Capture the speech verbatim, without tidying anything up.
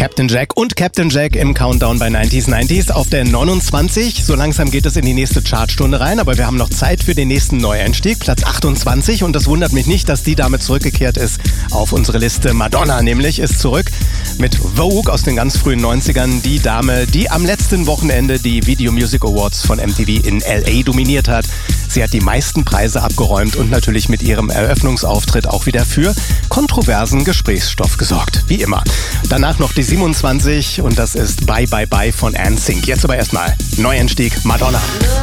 Captain Jack und Captain Jack im Countdown bei neunzig neunzig auf der neunundzwanzig. So langsam geht es in die nächste Chartstunde rein, aber wir haben noch Zeit für den nächsten Neueinstieg, Platz achtundzwanzig. Und das wundert mich nicht, dass die Dame zurückgekehrt ist auf unsere Liste. Madonna nämlich ist zurück mit Vogue aus den ganz frühen neunzigern. Die Dame, die am letzten Wochenende die Video Music Awards von M T V in L A dominiert hat. Sie hat die meisten Preise abgeräumt und natürlich mit ihrem Eröffnungsauftritt auch wieder für kontroversen Gesprächsstoff gesorgt. Wie immer. Danach noch die siebenundzwanzig und das ist Bye Bye Bye von N Sync. Jetzt aber erstmal Neueinstieg Madonna.